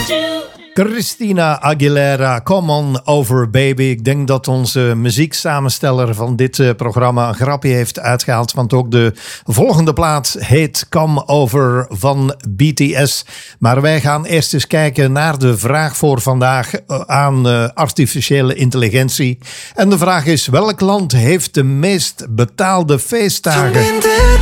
Christina Aguilera, Come On Over Baby. Ik denk dat onze muzieksamensteller van dit programma een grapje heeft uitgehaald, want ook de volgende plaat heet Come Over van BTS. Maar wij gaan eerst eens kijken naar de vraag voor vandaag aan artificiële intelligentie. En de vraag is: welk land heeft de meest betaalde feestdagen?